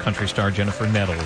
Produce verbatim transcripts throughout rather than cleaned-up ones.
country star Jennifer Nettles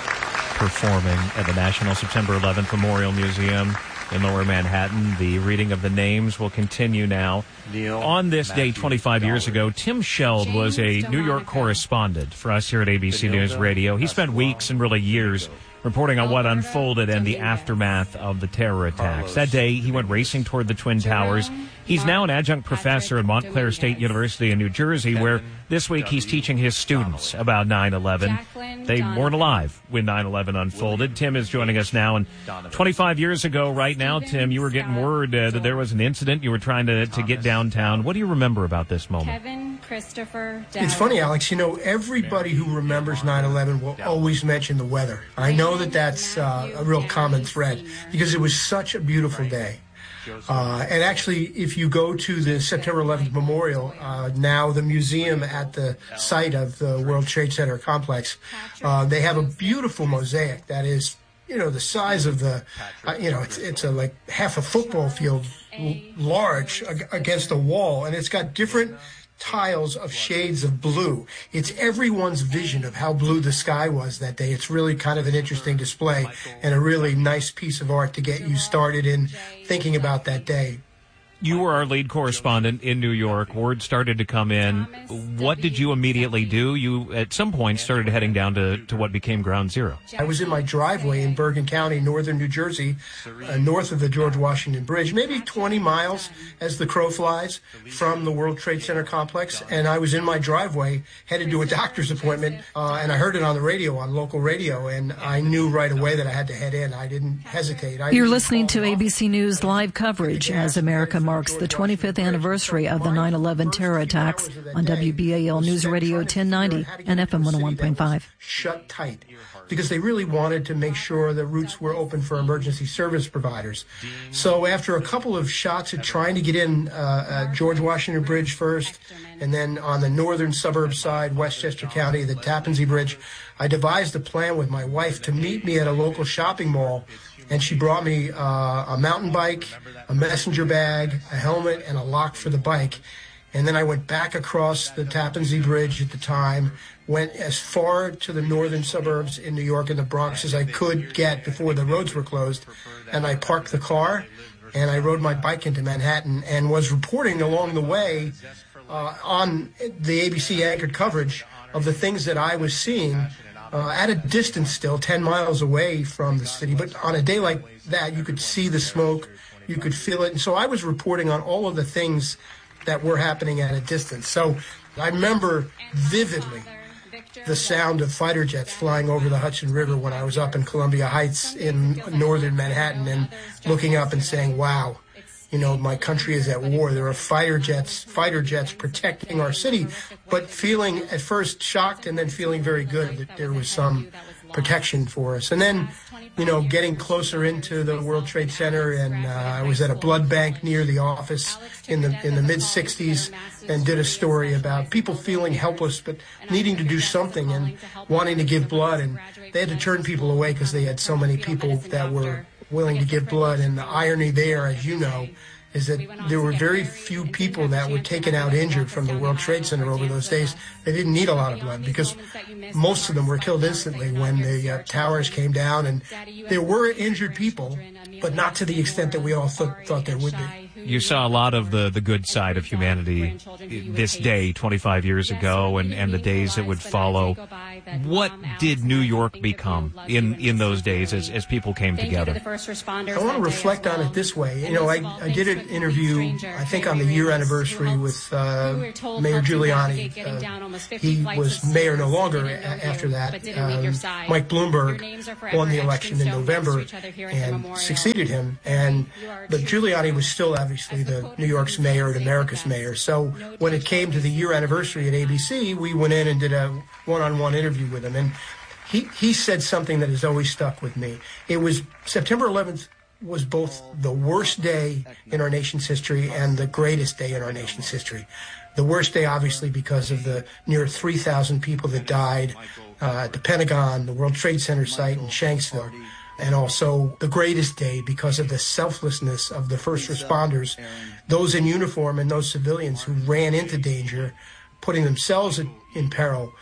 performing at the National September eleventh Memorial Museum in Lower Manhattan. The reading of the names will continue now. Neil, on this Matthew, day twenty-five years ago, Tim Sheld was a New York correspondent for us here at A B C News Radio. He spent weeks and really years reporting on what unfolded and the aftermath of the terror attacks. That day, he went racing toward the Twin Towers. He's now an adjunct professor at Montclair State University in New Jersey, where this week he's teaching his students about nine eleven. They weren't alive when nine eleven unfolded. Tim is joining us now. And twenty-five years ago right now, Tim, you were getting word uh, that there was an incident. You were trying to, to get downtown. What do you remember about this moment? Kevin Christopher Dowd. It's funny, Alex. You know, everybody who remembers nine eleven will always mention the weather. I know that that's uh, a real common thread because it was such a beautiful day. Uh, and actually, if you go to the September eleventh Memorial, uh, now the museum at the site of the World Trade Center complex, uh, they have a beautiful mosaic that is, you know, the size of the, uh, you know, it's it's a, like half a football field l- large ag- against a wall, and it's got different tiles of shades of blue. It's everyone's vision of how blue the sky was that day. It's really kind of an interesting display and a really nice piece of art to get you started in thinking about that day. You were our lead correspondent in New York. Word started to come in. What did you immediately do? You, at some point, started heading down to, to what became Ground Zero. I was in my driveway in Bergen County, northern New Jersey, uh, north of the George Washington Bridge, maybe twenty miles as the crow flies from the World Trade Center complex. And I was in my driveway, headed to a doctor's appointment, uh, and I heard it on the radio, on local radio, and I knew right away that I had to head in. I didn't hesitate. I You're listening to A B C News live coverage as America marks the twenty-fifth anniversary of the nine eleven terror attacks on W B A L News Radio ten ninety and F M one oh one point five. Shut tight, because they really wanted to make sure the routes were open for emergency service providers. So after a couple of shots at trying to get in uh, uh, George Washington Bridge first, and then on the northern suburb side, Westchester County, the Tappan Zee Bridge, I devised a plan with my wife to meet me at a local shopping mall. And she brought me uh, a mountain bike, a messenger bag, a helmet, and a lock for the bike. And then I went back across the Tappan Zee Bridge at the time, went as far to the northern suburbs in New York and the Bronx as I could get before the roads were closed. And I parked the car, and I rode my bike into Manhattan and was reporting along the way uh, on the A B C anchored coverage of the things that I was seeing Uh, at a distance still, ten miles away from the city. But on a day like that, you could see the smoke, you could feel it. And so I was reporting on all of the things that were happening at a distance. So I remember vividly the sound of fighter jets flying over the Hudson River when I was up in Columbia Heights in northern Manhattan and looking up and saying, wow, you know, my country is at war. There are fighter jets, fighter jets protecting our city, but feeling at first shocked and then feeling very good that there was some protection for us. And then, you know, getting closer into the World Trade Center, and uh, I was at a blood bank near the office in the in the mid sixties and did a story about people feeling helpless but needing to do something and wanting to give blood, and they had to turn people away because they had so many people that were willing to give blood. And the irony there, as you know, is that there were very few people that were taken out injured from the World Trade Center over those days. They didn't need a lot of blood because most of them were killed instantly when the uh, towers came down. And there were injured people, but not to the extent that we all th- thought there would be. You saw a lot of the, the good side of humanity this day, twenty-five years ago, and, and the days that would follow. What did New York become in, in those days as, as people came together? I want to reflect on it this way. You know, I, I did an interview, I think on the year anniversary with uh, Mayor Giuliani. Uh, he was mayor no longer a- after that. Um, Mike Bloomberg won the election in November and succeeded him. And but Giuliani was still obviously the New York's mayor and America's mayor. So when it came to the year anniversary at A B C, we went in and did a one-on-one interview with him. And he, he said something that has always stuck with me. It was September eleventh was both the worst day in our nation's history and the greatest day in our nation's history. The worst day, obviously, because of the near three thousand people that died uh, at the Pentagon, the World Trade Center site in Shanksville. And also the greatest day because of the selflessness of the first responders, those in uniform and those civilians who ran into danger, putting themselves in peril,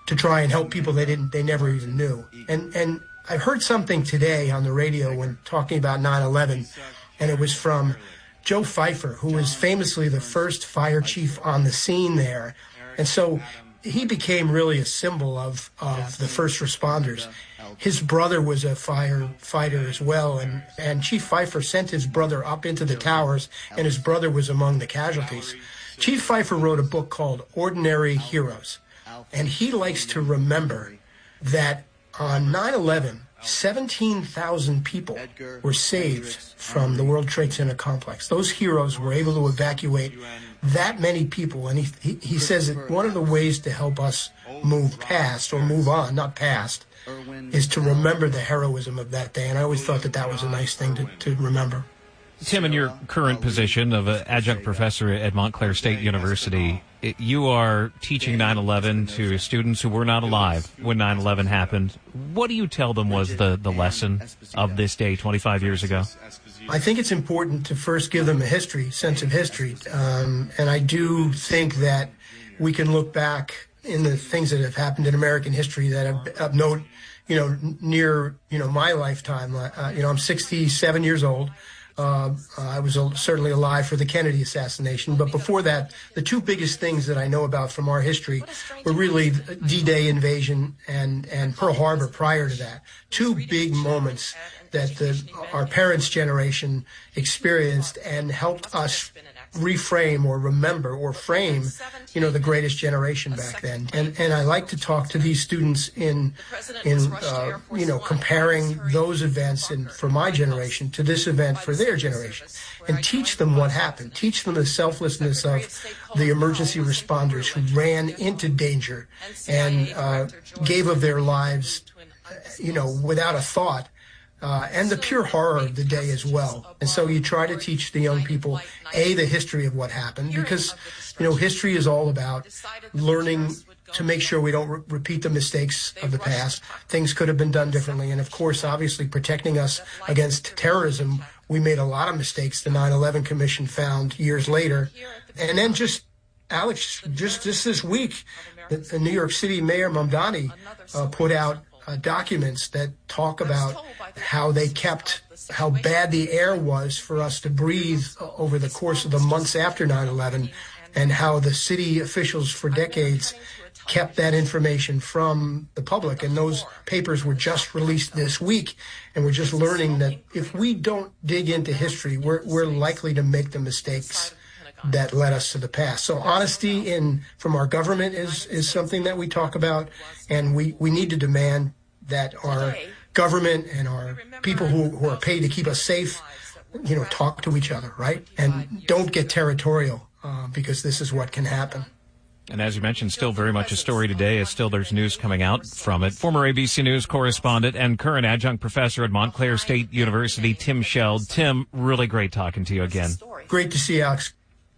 to try and help people they didn't, they never even knew. And and I heard something today on the radio when talking about nine eleven, and it was from Joe Pfeiffer, who was famously the first fire chief on the scene there. And so he became really a symbol of, of the first responders. His brother was a firefighter as well, and, and Chief Pfeiffer sent his brother up into the towers, and his brother was among the casualties. Chief Pfeiffer wrote a book called Ordinary Heroes, and he likes to remember that on nine eleven, seventeen thousand people were saved from the World Trade Center complex. Those heroes were able to evacuate that many people, and he, he, he says that one of the ways to help us move past, or move on, not past, is to remember the heroism of that day, and I always thought that that was a nice thing to, to remember. Tim, in your current position of an adjunct professor at Montclair State University, it, you are teaching nine eleven to students who were not alive when nine eleven happened. What do you tell them was the, the lesson of this day twenty-five years ago? I think it's important to first give them a history, sense of history. Um, and I do think that we can look back in the things that have happened in American history that have, have note, you know, near, you know, my lifetime. Uh, you know, I'm sixty-seven years old. Uh, I was certainly alive for the Kennedy assassination. But before that, the two biggest things that I know about from our history were really D-Day invasion and, and Pearl Harbor prior to that. Two big moments that the, our parents' generation experienced and helped us reframe or remember or frame, you know, the greatest generation back then. And and I like to talk to these students in, in uh, you know, comparing those events and for my generation to this event for their generation, and teach them what happened. Teach them the selflessness of the emergency responders who ran into danger and uh, gave of their lives, you know, without a thought. Uh, and the pure horror of the day as well. And so you try to teach the young people, A, the history of what happened, because, you know, history is all about learning to make sure we don't re- repeat the mistakes of the past. Things could have been done differently. And, of course, obviously protecting us against terrorism, we made a lot of mistakes, the nine eleven Commission found years later. And then just, Alex, just, just this week, the, the New York City Mayor Mamdani uh, put out Uh, documents that talk about how they kept, how bad the air was for us to breathe over the course of the months after nine eleven, and how the city officials for decades kept that information from the public. And those papers were just released this week, and we're just learning that if we don't dig into history, we're, we're likely to make the mistakes that led us to the past. So honesty in from our government is, is something that we talk about, and we, we need to demand that our government and our people who, who are paid to keep us safe, you know, talk to each other, right? And don't get territorial, uh, because this is what can happen. And as you mentioned, still very much a story today, as still there's news coming out from it. Former A B C News correspondent and current adjunct professor at Montclair State University, Tim Sheld. Tim, really great talking to you again. Great to see you, Alex.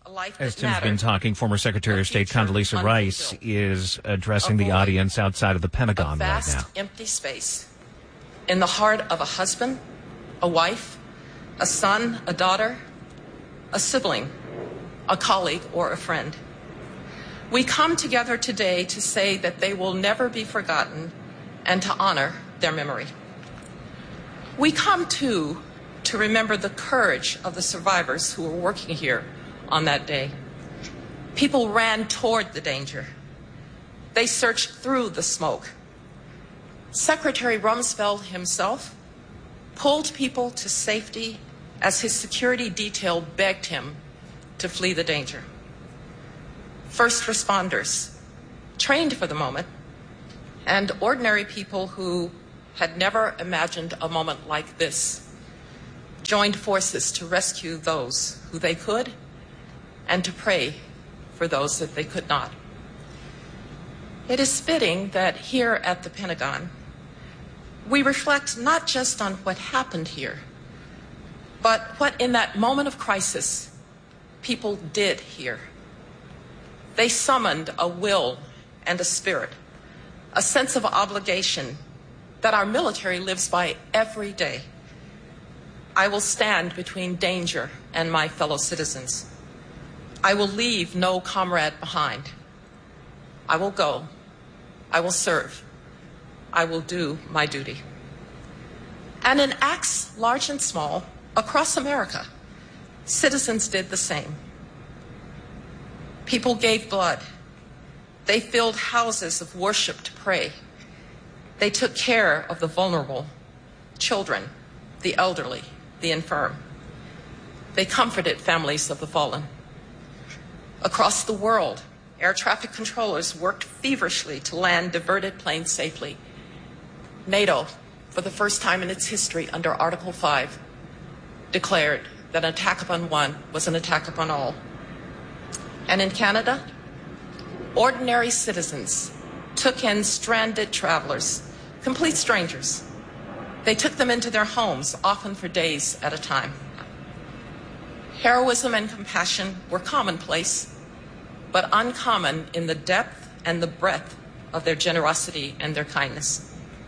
As Tim's been talking, former Secretary of State Condoleezza Rice is addressing the audience outside of the Pentagon right now. A vast empty space in the heart of a husband, a wife, a son, a daughter, a sibling, a colleague, or a friend. We come together today to say that they will never be forgotten and to honor their memory. We come, too, to remember the courage of the survivors who were working here on that day. People ran toward the danger. They searched through the smoke. Secretary Rumsfeld himself pulled people to safety as his security detail begged him to flee the danger. First responders, trained for the moment, and ordinary people who had never imagined a moment like this, joined forces to rescue those who they could and to pray for those that they could not. It is fitting that here at the Pentagon, we reflect not just on what happened here, but what in that moment of crisis people did here. They summoned a will and a spirit, a sense of obligation that our military lives by every day. I will stand between danger and my fellow citizens. I will leave no comrade behind. I will go. I will serve. I will do my duty. And in acts large and small, across America, citizens did the same. People gave blood. They filled houses of worship to pray. They took care of the vulnerable, children, the elderly, the infirm. They comforted families of the fallen. Across the world, air traffic controllers worked feverishly to land diverted planes safely. NATO, for the first time in its history under Article five, declared that an attack upon one was an attack upon all. And in Canada, ordinary citizens took in stranded travelers, complete strangers. They took them into their homes, often for days at a time. Heroism and compassion were commonplace, but uncommon in the depth and the breadth of their generosity and their kindness.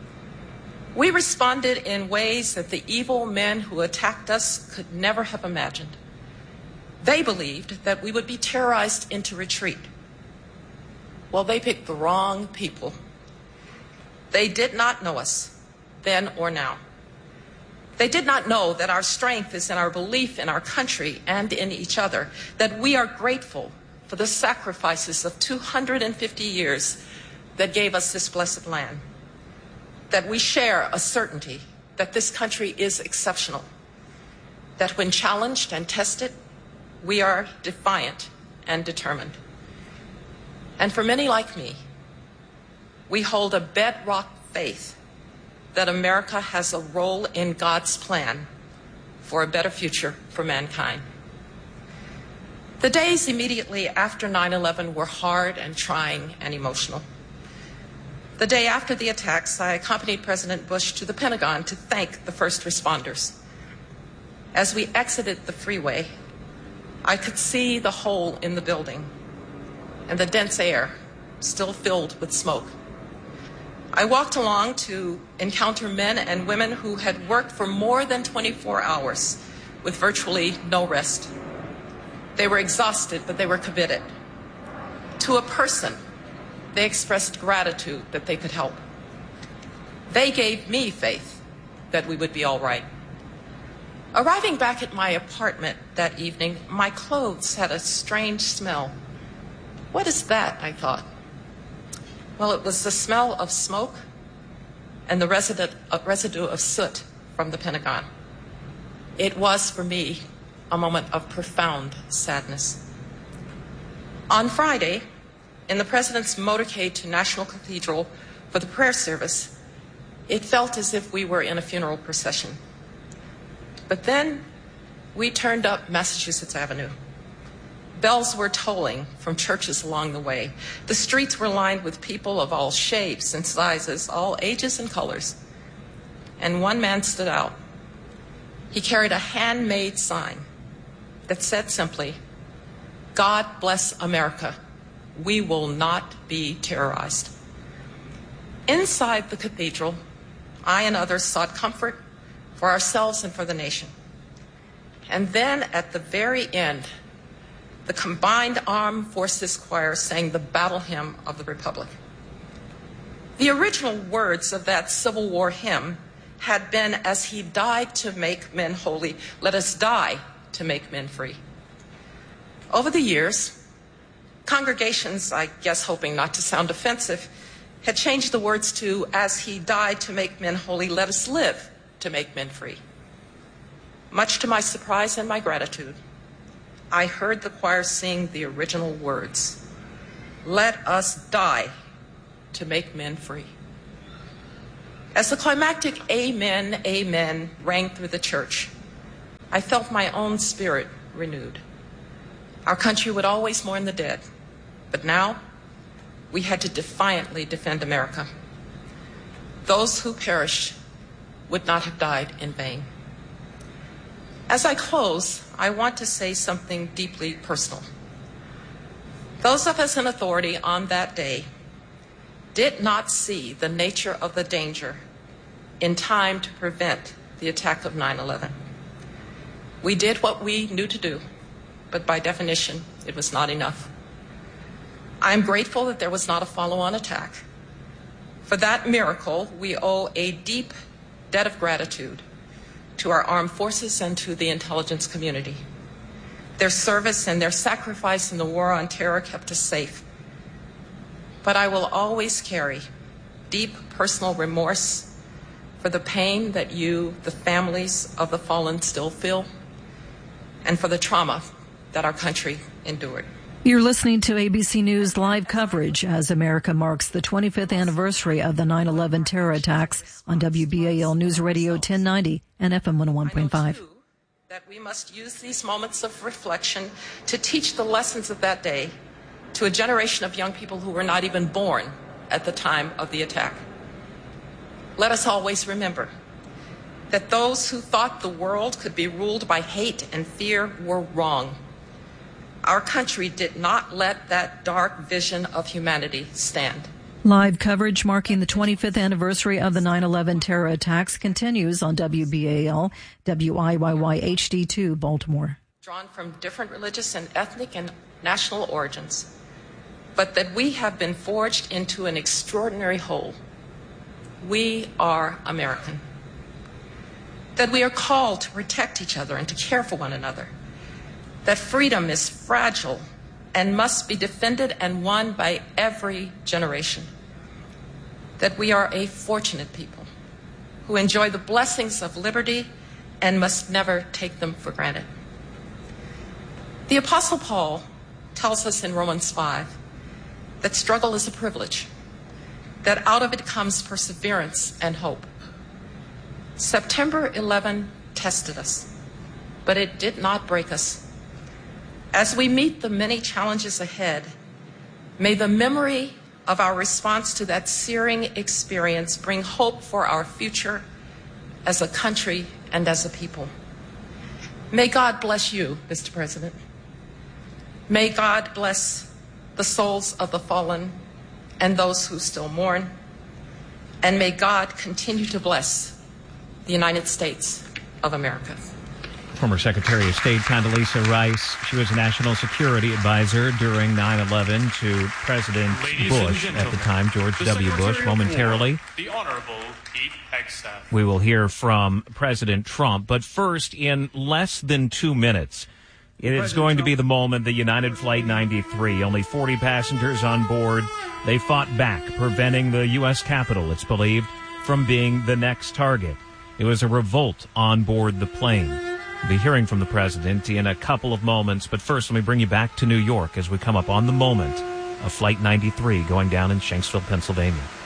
We responded in ways that the evil men who attacked us could never have imagined. They believed that we would be terrorized into retreat. Well, they picked the wrong people. They did not know us, then or now. They did not know that our strength is in our belief in our country and in each other, that we are grateful for the sacrifices of two hundred fifty years that gave us this blessed land, that we share a certainty that this country is exceptional, that when challenged and tested, we are defiant and determined. And for many like me, we hold a bedrock faith that America has a role in God's plan for a better future for mankind. The days immediately after nine eleven were hard and trying and emotional. The day after the attacks, I accompanied President Bush to the Pentagon to thank the first responders. As we exited the freeway, I could see the hole in the building and the dense air still filled with smoke. I walked along to encounter men and women who had worked for more than twenty-four hours with virtually no rest. They were exhausted, but they were committed. To a person, they expressed gratitude that they could help. They gave me faith that we would be all right. Arriving back at my apartment that evening, my clothes had a strange smell. What is that? I thought. Well, it was the smell of smoke and the residue, uh, residue of soot from the Pentagon. It was, for me, a moment of profound sadness. On Friday, in the President's motorcade to National Cathedral for the prayer service, it felt as if we were in a funeral procession. But then we turned up Massachusetts Avenue. Bells were tolling from churches along the way. The streets were lined with people of all shapes and sizes, all ages and colors. And one man stood out. He carried a handmade sign that said simply, "God bless America. We will not be terrorized." Inside the cathedral, I and others sought comfort for ourselves and for the nation. And then at the very end, the combined armed forces choir sang the battle hymn of the Republic. The original words of that Civil War hymn had been, "As he died to make men holy, let us die to make men free." Over the years, congregations, I guess hoping not to sound offensive, had changed the words to, "As he died to make men holy, let us live to make men free." Much to my surprise and my gratitude, I heard the choir sing the original words, "Let us die to make men free." As the climactic "Amen, Amen" rang through the church, I felt my own spirit renewed. Our country would always mourn the dead, but now we had to defiantly defend America. Those who perished would not have died in vain. As I close, I want to say something deeply personal. Those of us in authority on that day did not see the nature of the danger in time to prevent the attack of nine eleven. We did what we knew to do, but by definition, it was not enough. I'm grateful that there was not a follow-on attack, For that miracle, we owe a deep debt of gratitude to our armed forces and to the intelligence community. Their service and their sacrifice in the war on terror kept us safe. But I will always carry deep personal remorse for the pain that you, the families of the fallen, still feel, and for the trauma that our country endured. You're listening to A B C News live coverage as America marks the twenty-fifth anniversary of the nine eleven terror attacks on W B A L News Radio ten ninety and F M one oh one point five. I know, too, that we must use these moments of reflection to teach the lessons of that day to a generation of young people who were not even born at the time of the attack. Let us always remember that those who thought the world could be ruled by hate and fear were wrong. Our country did not let that dark vision of humanity stand. Live coverage marking the twenty-fifth anniversary of the nine eleven terror attacks continues on W B A L, W I Y Y H D two, Baltimore. Drawn from different religious and ethnic and national origins, but that we have been forged into an extraordinary whole. We are American. That we are called to protect each other and to care for one another. That freedom is fragile and must be defended and won by every generation. That we are a fortunate people who enjoy the blessings of liberty and must never take them for granted. The Apostle Paul tells us in Romans five that struggle is a privilege, that out of it comes perseverance and hope. September eleventh tested us, but it did not break us. As we meet the many challenges ahead, may the memory of our response to that searing experience bring hope for our future as a country and as a people. May God bless you, Mister President. May God bless the souls of the fallen and those who still mourn. And may God continue to bless the United States of America. Former Secretary of State Condoleezza Rice. She was a national security advisor during nine eleven to President Ladies Bush, at the time, George W. Bush. Momentarily, War, the Honorable Pete Hegseth. We will hear from President Trump. But first, in less than two minutes, it is going to be the moment the United Flight ninety-three, only forty passengers on board, they fought back, preventing the U S Capitol, it's believed, from being the next target. It was a revolt on board the plane. We'll be hearing from the president in a couple of moments, but first let me bring you back to New York as we come up on the moment of Flight ninety-three going down in Shanksville, Pennsylvania.